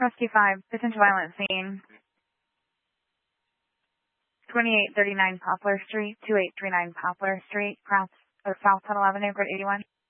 Rescue 5, potential violent scene. 2839 Poplar Street, 2839 Poplar Street, South Tuttle Avenue, Grid 81.